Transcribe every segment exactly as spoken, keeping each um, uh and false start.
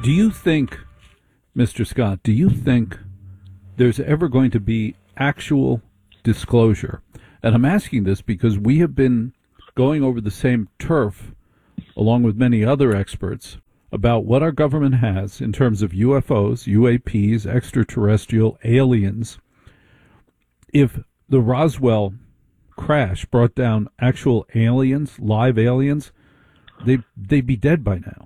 Do you think, Mister Scott, do you think there's ever going to be actual disclosure? And I'm asking this because we have been going over the same turf, along with many other experts, about what our government has in terms of U F Os, U A Ps, extraterrestrial aliens. If the Roswell crash brought down actual aliens, live aliens, they, they'd be dead by now.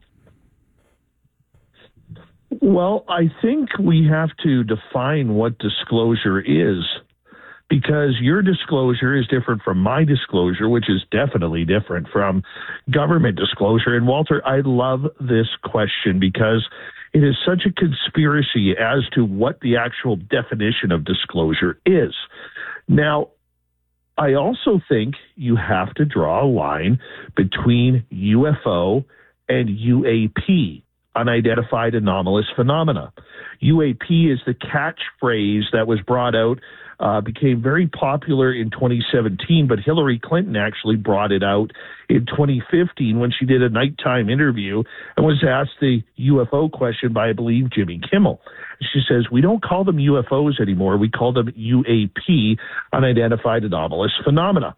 Well, I think we have to define what disclosure is, because your disclosure is different from my disclosure, which is definitely different from government disclosure. And Walter, I love this question because it is such a conspiracy as to what the actual definition of disclosure is. Now, I also think you have to draw a line between U F O and U A P, unidentified anomalous phenomena. U A P is the catchphrase that was brought out, uh, became very popular in twenty seventeen, but Hillary Clinton actually brought it out in twenty fifteen when she did a nighttime interview and was asked the U F O question by, I believe, Jimmy Kimmel. She says, we don't call them U F Os anymore. We call them U A P, unidentified anomalous phenomena.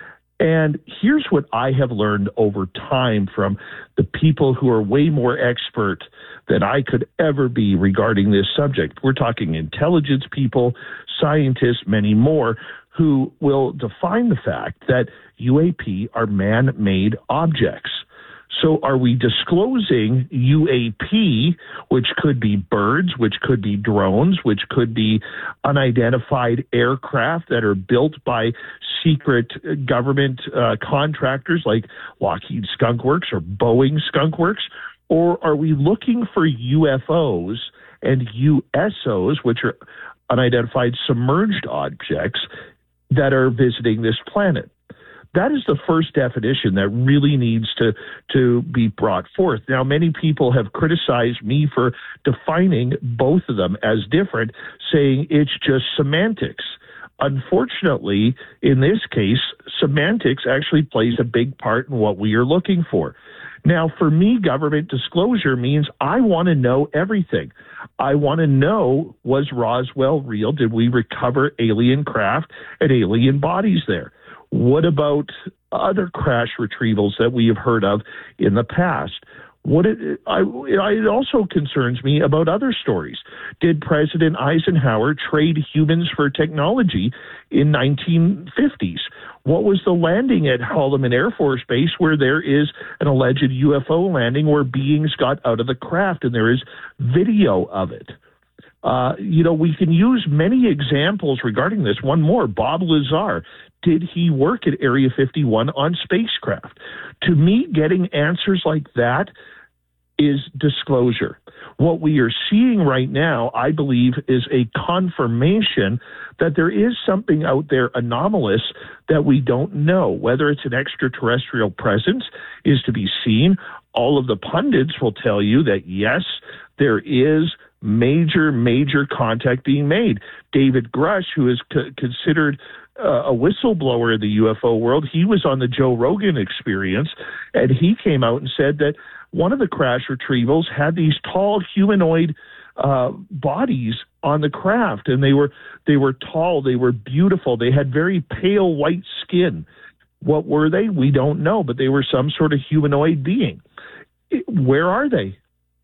And here's what I have learned over time from the people who are way more expert than I could ever be regarding this subject. We're talking intelligence people, scientists, many more, who will define the fact that U A P are man-made objects. So are we disclosing U A P, which could be birds, which could be drones, which could be unidentified aircraft that are built by secret government uh, contractors like Lockheed Skunk Works or Boeing Skunk Works? Or are we looking for U F Os and U S Os, which are unidentified submerged objects that are visiting this planet? That is the first definition that really needs to, to be brought forth. Now, many people have criticized me for defining both of them as different, saying it's just semantics. Unfortunately, in this case, semantics actually plays a big part in what we are looking for. Now, for me, government disclosure means I want to know everything. I want to know, was Roswell real? Did we recover alien craft and alien bodies there? What about other crash retrievals that we have heard of in the past? What it, I, it also concerns me about other stories. Did President Eisenhower trade humans for technology in nineteen fifties? What was the landing at Holloman Air Force Base where there is an alleged U F O landing where beings got out of the craft and there is video of it? Uh, you know, we can use many examples regarding this. One more, Bob Lazar. Did he work at Area fifty-one on spacecraft? To me, getting answers like that is disclosure. What we are seeing right now, I believe, is a confirmation that there is something out there anomalous that we don't know. Whether it's an extraterrestrial presence is to be seen. All of the pundits will tell you that, yes, there is major, major contact being made. David Grush, who is c- considered uh, a whistleblower in the U F O world, he was on the Joe Rogan Experience, and he came out and said that one of the crash retrievals had these tall humanoid uh, bodies on the craft, and they were they were tall, they were beautiful, they had very pale white skin. What were they? We don't know, but they were some sort of humanoid being. It, where are they?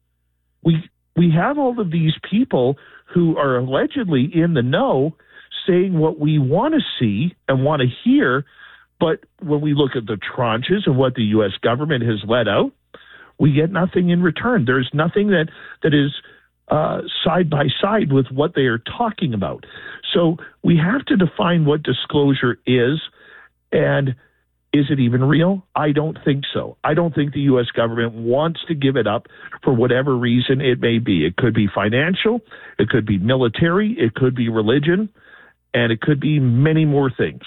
We we have all of these people who are allegedly in the know saying what we want to see and want to hear, but when we look at the tranches of what the U S government has let out, we get nothing in return. There's nothing that, that is uh, side by side with what they are talking about. So we have to define what disclosure is, and is it even real? I don't think so. I don't think the U S government wants to give it up for whatever reason it may be. It could be financial, it could be military, it could be religion, and it could be many more things.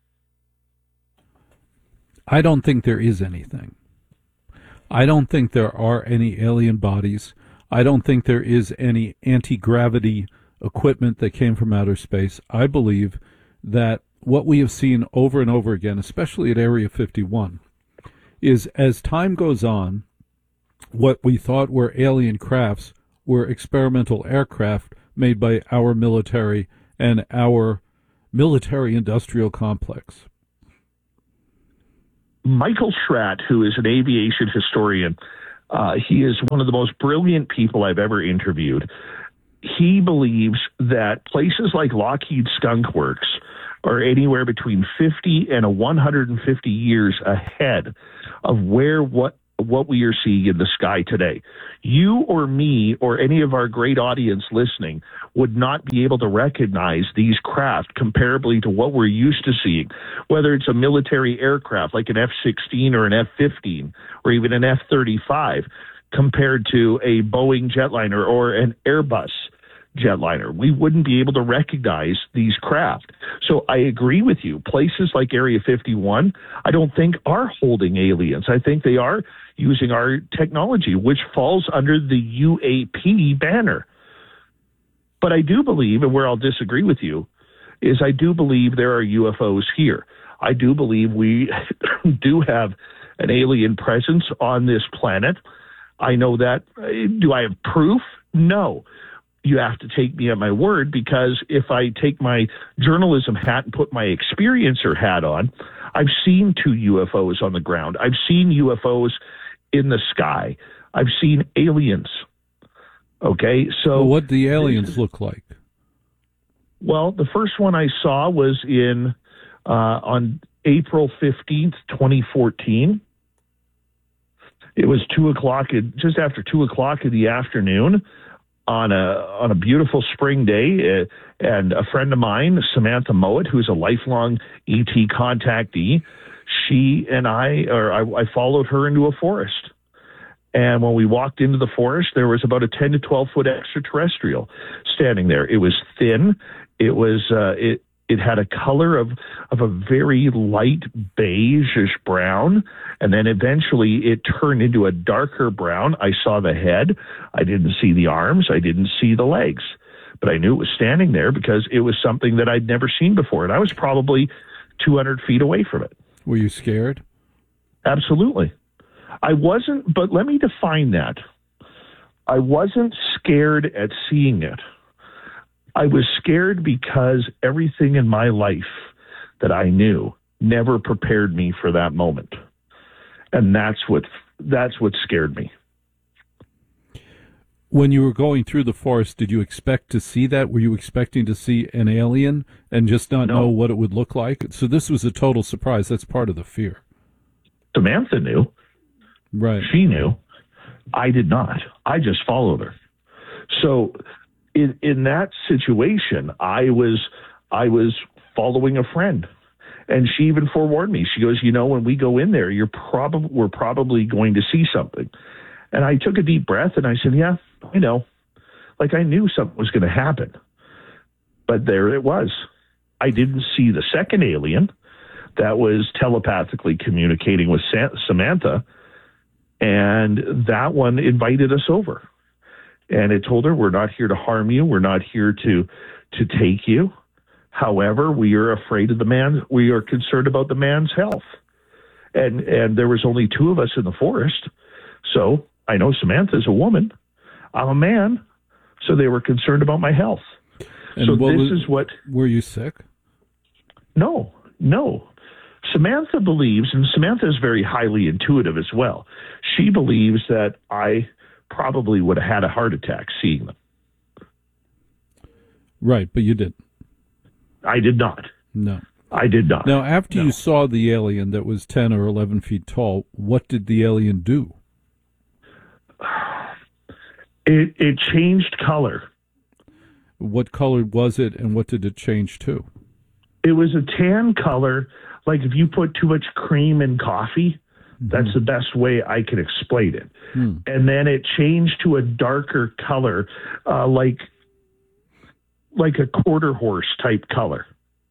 I don't think there is anything. I don't think there are any alien bodies. I don't think there is any anti-gravity equipment that came from outer space. I believe that what we have seen over and over again, especially at Area fifty-one, is as time goes on, what we thought were alien crafts were experimental aircraft made by our military and our military industrial complex. Michael Schratt, who is an aviation historian, uh, he is one of the most brilliant people I've ever interviewed. He believes that places like Lockheed Skunk Works are anywhere between fifty and one hundred fifty years ahead of where what what we are seeing in the sky today. You or me or any of our great audience listening would not be able to recognize these craft comparably to what we're used to seeing, whether it's a military aircraft like an F sixteen or an F fifteen or even an F thirty-five compared to a Boeing jetliner or an Airbus jetliner. We wouldn't be able to recognize these craft. So I agree with you. Places like Area fifty-one, I don't think are holding aliens. I think they are using our technology, which falls under the U A P banner. But I do believe, and where I'll disagree with you, is I do believe there are U F Os here. I do believe we do have an alien presence on this planet. I know that. Do I have proof? No. You have to take me at my word, because if I take my journalism hat and put my experiencer hat on, I've seen two U F Os on the ground. I've seen U F Os in the sky. I've seen aliens. Okay, so well, what do the aliens look like? Well, the first one I saw was in uh, on April fifteenth, twenty fourteen. It was two o'clock, just after two o'clock in the afternoon, on a on a beautiful spring day, uh, and a friend of mine, Samantha Mowat, who's a lifelong E T contactee, she and I, or I, I followed her into a forest. And when we walked into the forest, there was about a ten to twelve foot extraterrestrial standing there. It was thin. It was uh, it it had a color of of a very light beigeish brown, and then eventually it turned into a darker brown. I saw the head. I didn't see the arms. I didn't see the legs, but I knew it was standing there because it was something that I'd never seen before, and I was probably two hundred feet away from it. Were you scared? Absolutely. I wasn't, but let me define that. I wasn't scared at seeing it. I was scared because everything in my life that I knew never prepared me for that moment. And that's what that's what scared me. When you were going through the forest, did you expect to see that? Were you expecting to see an alien and just not No. know what it would look like? So this was a total surprise. That's part of the fear. Samantha knew. Right. She knew. I did not. I just followed her. So in in that situation, I was I was following a friend. And she even forewarned me. She goes, you know, when we go in there, you're probably we're probably going to see something. And I took a deep breath and I said, yeah, I know. Like I knew something was going to happen. But there it was. I didn't see the second alien that was telepathically communicating with Sa- Samantha. And that one invited us over. And it told her, we're not here to harm you. We're not here to to take you. However, we are afraid of the man. We are concerned about the man's health. And and there was only two of us in the forest. So I know Samantha's a woman. I'm a man. So they were concerned about my health. And so what this was, is what... Were you sick? No, no. Samantha believes, and Samantha is very highly intuitive as well. She believes that I probably would have had a heart attack seeing them. Right, but you didn't. I did not. No. I did not. Now, after No. you saw the alien that was ten or eleven feet tall, what did the alien do? It, it changed color. What color was it, and what did it change to? It was a tan color, like if you put too much cream in coffee. Mm-hmm. That's the best way I can explain it. Hmm. And then it changed to a darker color, uh, like like a quarter horse type color.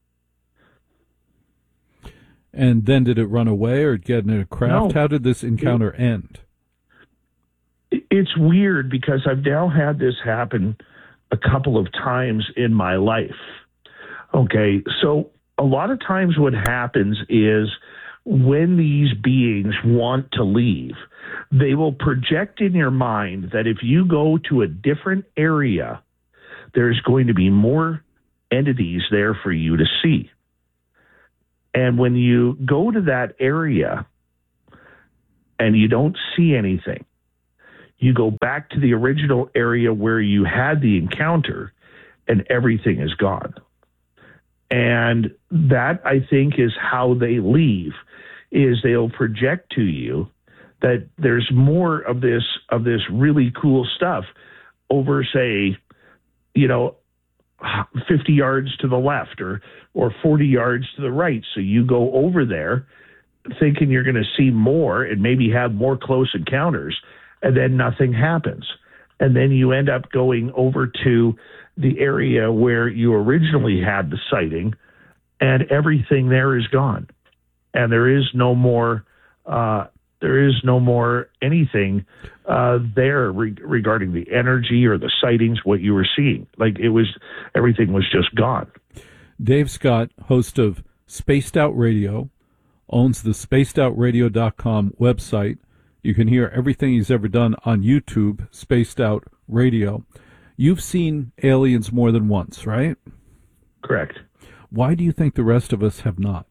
And then did it run away or get in a craft? No. How did this encounter it, end? It's weird because I've now had this happen a couple of times in my life. Okay, so a lot of times what happens is when these beings want to leave, they will project in your mind that if you go to a different area, there's going to be more entities there for you to see. And when you go to that area and you don't see anything, you go back to the original area where you had the encounter and everything is gone. And that, I think, is how they leave, is they'll project to you that there's more of this of this really cool stuff over, say, you know, fifty yards to the left or or forty yards to the right. So you go over there thinking you're going to see more and maybe have more close encounters, and then nothing happens. And then you end up going over to the area where you originally had the sighting, and everything there is gone. And there is no more, uh, there is no more anything uh, there re- regarding the energy or the sightings, what you were seeing. Like it was, everything was just gone. Dave Scott, host of Spaced Out Radio, owns the spaced out radio dot com website. You can hear everything he's ever done on YouTube, Spaced Out Radio. You've seen aliens more than once, right? Correct. Why do you think the rest of us have not?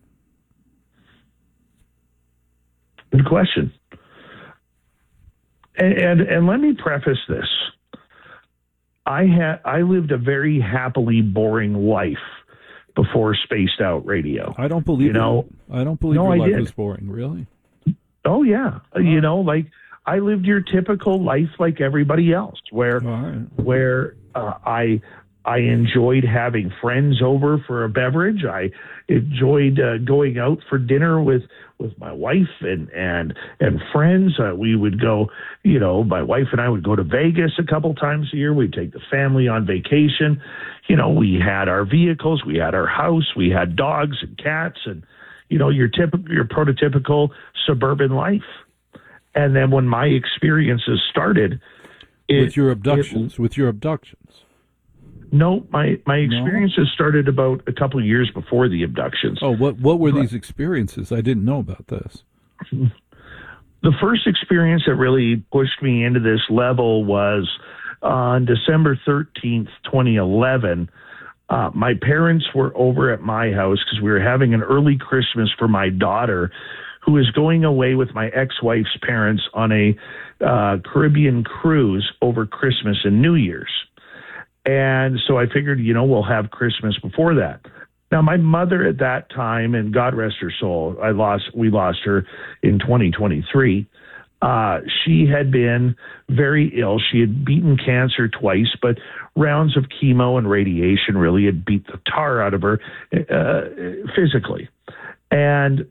Good question. And, and and let me preface this. I had I lived a very happily boring life before Spaced Out Radio. I don't believe you know. It. I don't believe no, your I life did. was boring. Really? Oh yeah. Oh. You know, like I lived your typical life like everybody else, where right. where uh, I I enjoyed having friends over for a beverage. I enjoyed uh, going out for dinner with, with my wife and and and friends. Uh, we would go, you know, my wife and I would go to Vegas a couple times a year. We'd take the family on vacation. You know, we had our vehicles, we had our house, we had dogs and cats, and you know, your typical, your prototypical suburban life. And then when my experiences started, it, with your abductions, it, with your abductions. No, my my experiences no? started about a couple of years before the abductions. Oh, what what were these experiences? I didn't know about this. The first experience that really pushed me into this level was on December thirteenth, twenty eleven. Uh, my parents were over at my house because we were having an early Christmas for my daughter, who is going away with my ex-wife's parents on a uh, Caribbean cruise over Christmas and New Year's. And so I figured, you know, we'll have Christmas before that. Now, my mother at that time, and God rest her soul, I lost, we lost her in twenty twenty-three. Uh, she had been very ill. She had beaten cancer twice, but rounds of chemo and radiation really had beat the tar out of her uh, physically. And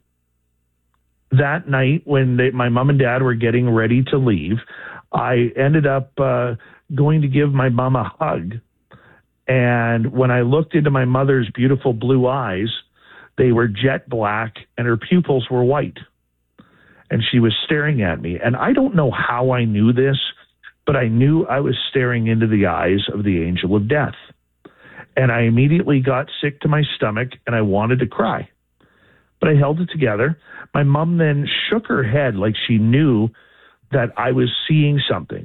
that night when they, my mom and dad were getting ready to leave, I ended up uh, going to give my mom a hug. And when I looked into my mother's beautiful blue eyes, they were jet black and her pupils were white. And she was staring at me. And I don't know how I knew this, but I knew I was staring into the eyes of the angel of death. And I immediately got sick to my stomach and I wanted to cry. But I held it together. My mom then shook her head like she knew that I was seeing something.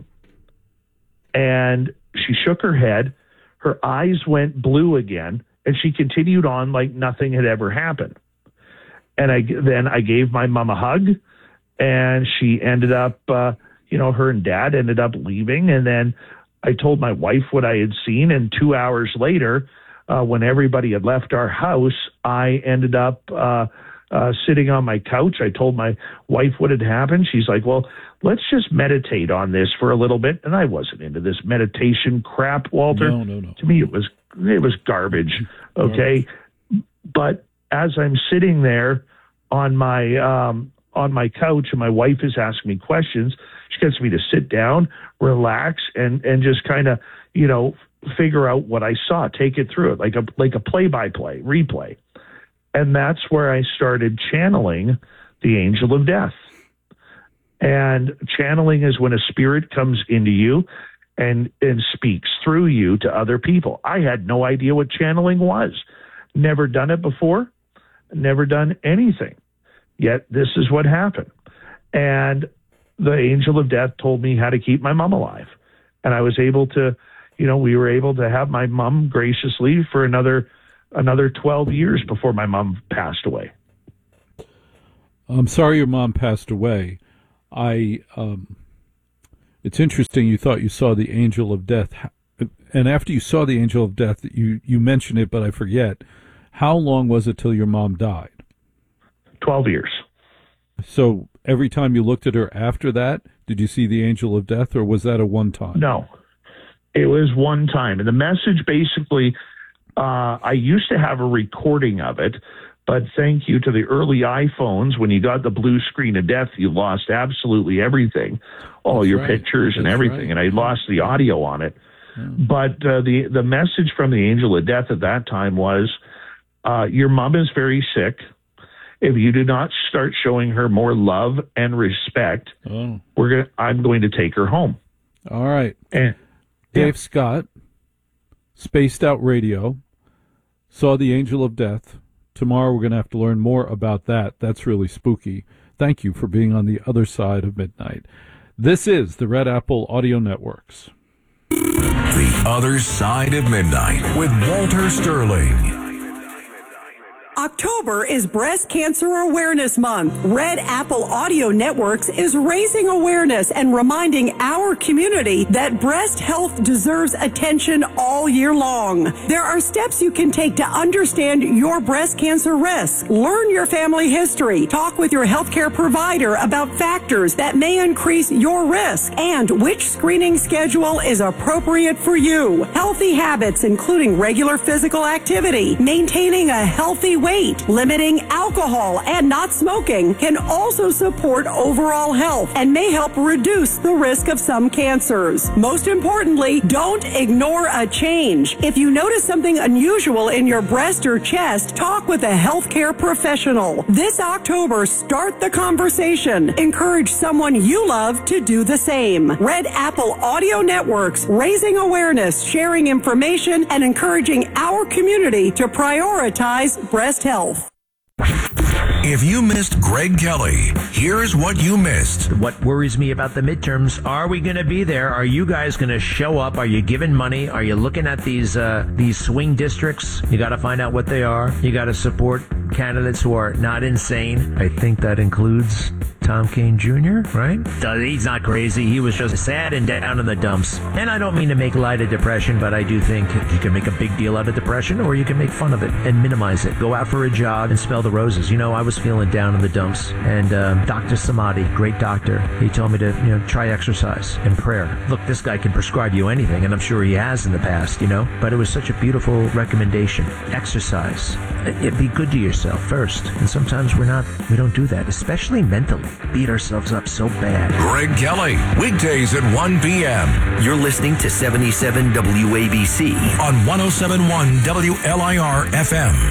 And she shook her head. Her eyes went blue again, and she continued on like nothing had ever happened. And I then I gave my mom a hug, and she ended up, uh, you know, her and dad ended up leaving. And then I told my wife what I had seen, and two hours later, uh, when everybody had left our house, I ended up uh, uh, sitting on my couch. I told my wife what had happened. She's like, well, let's just meditate on this for a little bit. And I wasn't into this meditation crap, Walter. No, no, no. To me, it was it was garbage. Okay, garbage. But as I'm sitting there on my um, on my couch, and my wife is asking me questions, she gets me to sit down, relax, and and just kind of you know figure out what I saw, take it through it like a like a play by play replay, and that's where I started channeling the angel of death. And channeling is when a spirit comes into you and, and speaks through you to other people. I had no idea what channeling was. Never done it before. Never done anything. Yet this is what happened. And the angel of death told me how to keep my mom alive. And I was able to, you know, we were able to have my mom graciously for another another twelve years before my mom passed away. I'm sorry your mom passed away. I, um, it's interesting you thought you saw the angel of death. And after you saw the angel of death, you, you mentioned it, but I forget. How long was it till your mom died? twelve years. So every time you looked at her after that, did you see the angel of death, or was that a one time? No, it was one time. And the message basically, uh, I used to have a recording of it, but thank you to the early iPhones, when you got the blue screen of death, you lost absolutely everything, all That's your right. pictures and That's everything. right. And I lost the audio on it. Yeah. But uh, the, the message from the angel of death at that time was, uh, your mom is very sick. If you do not start showing her more love and respect, Oh. we're gonna, I'm going to take her home. All right. And Dave yeah. Scott, Spaced Out Radio, saw the angel of death. Tomorrow we're going to have to learn more about that. That's really spooky. Thank you for being on the other side of midnight. This is the Red Apple Audio Networks. The Other Side of Midnight with Walter Sterling. October is Breast Cancer Awareness Month. Red Apple Audio Networks is raising awareness and reminding our community that breast health deserves attention all year long. There are steps you can take to understand your breast cancer risk. Learn your family history. Talk with your healthcare provider about factors that may increase your risk and which screening schedule is appropriate for you. Healthy habits, including regular physical activity, maintaining a healthy weight, limiting alcohol, and not smoking can also support overall health and may help reduce the risk of some cancers. Most importantly, don't ignore a change. If you notice something unusual in your breast or chest, talk with a healthcare professional. This October, start the conversation. Encourage someone you love to do the same. Red Apple Audio Networks, raising awareness, sharing information, and encouraging our community to prioritize breast health. If you missed Greg Kelly, here's what you missed. What worries me about the midterms, are we going to be there? Are you guys going to show up? Are you giving money? Are you looking at these uh, these swing districts? You got to find out what they are. You got to support candidates who are not insane. I think that includes Tom Kean Junior, right? He's not crazy. He was just sad and down in the dumps. And I don't mean to make light of depression, but I do think you can make a big deal out of depression, or you can make fun of it and minimize it. Go out for a jog and smell the roses. You know, I was feeling down in the dumps, and um, Doctor Samadi, great doctor, he told me to, you know, try exercise and prayer. Look, this guy can prescribe you anything, and I'm sure he has in the past, you know, but it was such a beautiful recommendation. Exercise. It, be good to yourself first, and sometimes we're not, we don't do that, especially mentally. Beat ourselves up so bad. Greg Kelly, weekdays at one p.m. You're listening to seventy-seven W A B C on one oh seven point one W L I R F M.